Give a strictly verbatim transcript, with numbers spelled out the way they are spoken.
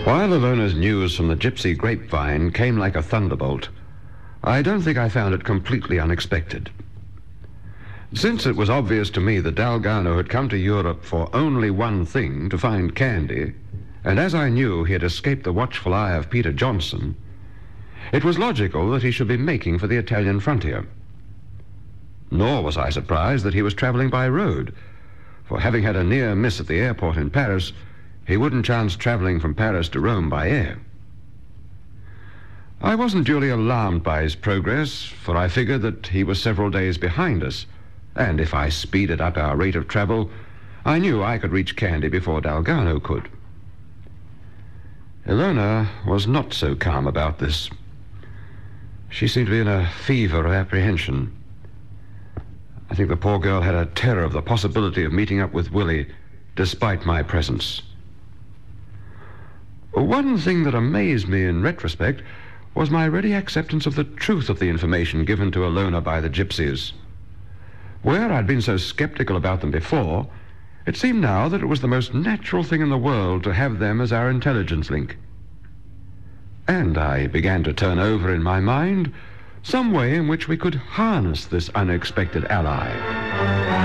While Ilona's news from the gypsy grapevine came like a thunderbolt, I don't think I found it completely unexpected. Since it was obvious to me that Dalgarno had come to Europe for only one thing, to find Candy, and as I knew he had escaped the watchful eye of Peter Johnson, it was logical that he should be making for the Italian frontier. Nor was I surprised that he was traveling by road, for having had a near miss at the airport in Paris, he wouldn't chance traveling from Paris to Rome by air. I wasn't duly alarmed by his progress, for I figured that he was several days behind us, and if I speeded up our rate of travel, I knew I could reach Candy before Dalgarno could. Ilona was not so calm about this. She seemed to be in a fever of apprehension. I think the poor girl had a terror of the possibility of meeting up with Willie, despite my presence. One thing that amazed me in retrospect was my ready acceptance of the truth of the information given to Ilona by the gypsies. Where I'd been so skeptical about them before, it seemed now that it was the most natural thing in the world to have them as our intelligence link. And I began to turn over in my mind some way in which we could harness this unexpected ally.